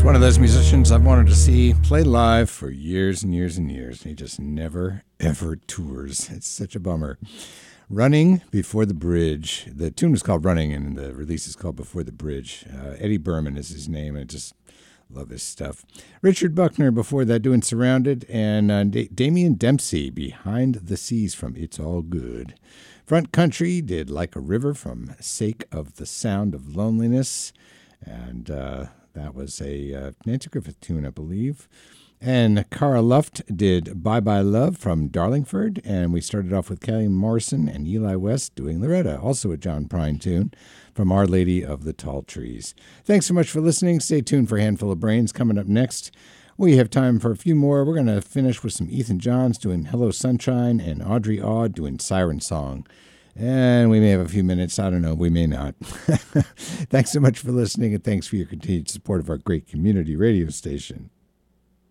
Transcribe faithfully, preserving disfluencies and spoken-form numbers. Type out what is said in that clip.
One of those musicians I've wanted to see play live for years and years and years. He just never, ever tours. It's such a bummer. Running Before the Bridge. The tune was called Running, and the release is called Before the Bridge. Uh, Eddie Berman is his name, and I just love his stuff. Richard Buckner before that doing Surrounded, and uh, da- Damian Dempsey, Behind the Seas from It's All Good. Front Country did Like a River from Sake of the Sound of Loneliness, and uh, that was a uh, Nancy Griffith tune, I believe. And Cara Luft did Bye Bye Love from Darlingford. And we started off with Kelly Morrison and Eli West doing Loretta, also a John Prine tune from Our Lady of the Tall Trees. Thanks so much for listening. Stay tuned for a Handful of Brains coming up next. We have time for a few more. We're going to finish with some Ethan Johns doing Hello Sunshine and Audrey Aud doing Siren Song. And we may have a few minutes. I don't know. We may not. Thanks so much for listening, and thanks for your continued support of our great community radio station.